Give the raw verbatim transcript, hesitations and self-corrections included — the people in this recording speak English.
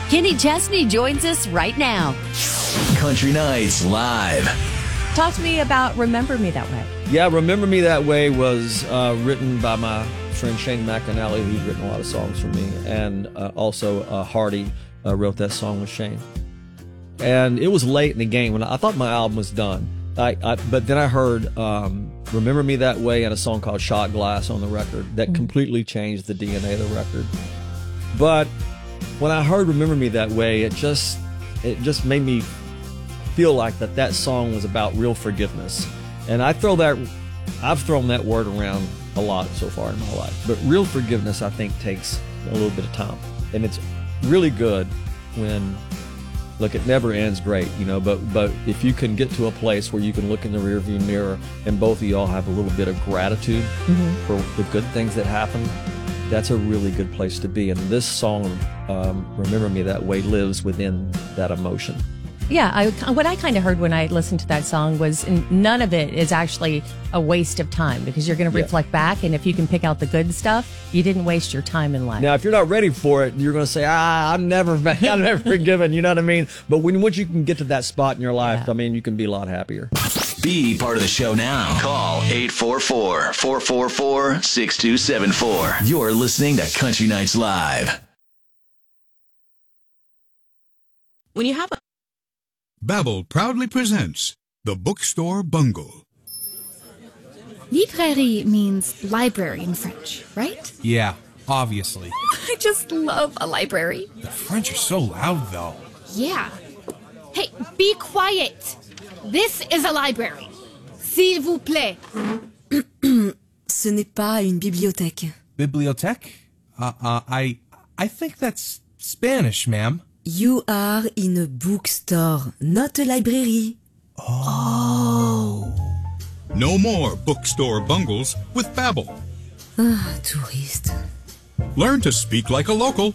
Kenny Chesney joins us right now. Country Nights Live. Talk to me about Remember Me That Way. Yeah, Remember Me That Way was uh, written by my friend Shane McAnally, who's written a lot of songs for me, and uh, also uh, Hardy uh, wrote that song with Shane. And it was late in the game when I, I thought my album was done. I, I, but then I heard um, Remember Me That Way and a song called Shot Glass on the record that mm-hmm. completely changed the D N A of the record. But when I heard Remember Me That Way, it just it just made me feel like that that song was about real forgiveness. And I throw that, I've thrown that word around a lot so far in my life. But real forgiveness, I think, takes a little bit of time. And it's really good when, look, it never ends great, you know, but but if you can get to a place where you can look in the rearview mirror and both of y'all have a little bit of gratitude mm-hmm. for the good things that happen, that's a really good place to be. And this song, um, Remember Me That Way, lives within that emotion. Yeah, I, what I kind of heard when I listened to that song was none of it is actually a waste of time, because you're going to reflect yeah. back, and if you can pick out the good stuff, you didn't waste your time in life. Now, if you're not ready for it, you're going to say, ah, I'm never, I'm never forgiven, you know what I mean? But when once you can get to that spot in your life, yeah. I mean, you can be a lot happier. Be part of the show now. Call eight four four, four four four, six two seven four. You're listening to Country Nights Live. When you have a Babbel proudly presents The Bookstore Bungle. Librairie means library in French, right? Yeah, obviously. I just love a library. The French are so loud, though. Yeah. Hey, be quiet. This is a library. S'il vous plaît. Ce n'est pas une bibliothèque. Bibliothèque? Uh, uh, I, I think that's Spanish, ma'am. You are in a bookstore, not a library. Oh. No more bookstore bungles with Babbel. Ah, touriste. Learn to speak like a local